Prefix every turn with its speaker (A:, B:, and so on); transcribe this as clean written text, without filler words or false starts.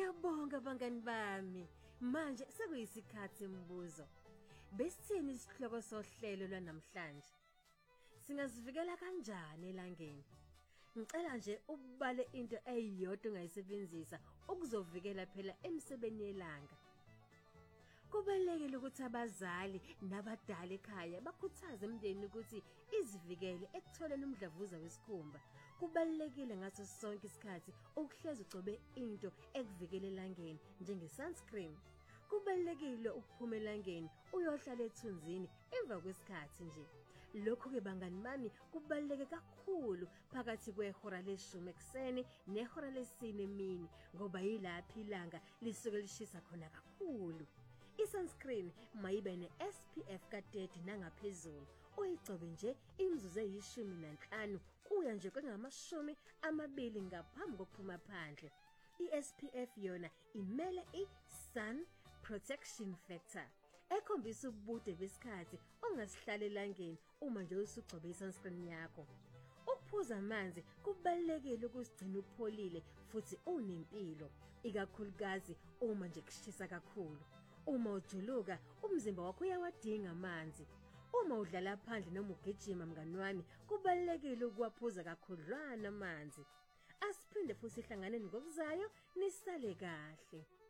A: Ngiyabonga bangani bami. Manje sekuyisikhathi sembuzo. Besithini isihloko sohlelo lwanamhlanje? Singazivikela kanjani elangeni? Ngicela nje ubale into eyodwa ongayisebenzisa ukuzovikela phela emsebenzini yelanga. Kubalekile ukuthi abazali nabadala ekhaya bakhuthaze umndeni ukuthi izivikele ekutholeni umdlavuza wesikhumba. Kubalekile ngaso sonke isikhathi ukuhleza ugcobe into ekuvikela elangeni njenge sunscreen. Kubalekile ukuphuma elangeni uyohlala ethunzini emva kwesikhathi nje. Lokho ke bangani bami kubaleke kakhulu phakathi kwehora le10 ekseni nehora le4 emini ngoba yilapha ilanga lisuke lishisa khona kakhulu. I-sunscreen mayibe ne-SPF ka30 nangaphezulu. Uyigcobe nje imizuzu eyi15 kuya nje kwengama20 ngaphambi kokuphuma phandle. I-SPF yona imele i-sun protection factor ekhombisa ubude besikhathi ongasihlala elangeni uma nje usugcobe i-sunscreen yakho. Ukuphuza amanzi kubalekile ukusigcina upholile futhi unempilo, ikakhulukazi uma nje kushisa kakhulu. Uma ujuluka umzimba wakho uyawadinga amanzi. Uma udlala phandle noma ugijima mngani wami kubalekile ukuwaphuza kakhudlwana amanzi. Asiphinde futhi sihlanganeni ngokuzayo nisale kahle.